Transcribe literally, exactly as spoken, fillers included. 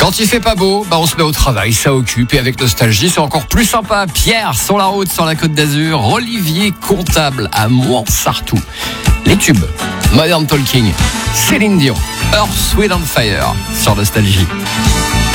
Quand il fait pas beau, bah on se met au travail, ça occupe. Et avec Nostalgie, c'est encore plus sympa. Pierre, sur la route, sur la Côte d'Azur. Olivier Comptable, à Mouansartou. Les tubes, Modern Talking, Céline Dion, Earth, Wind and Fire, sur Nostalgie.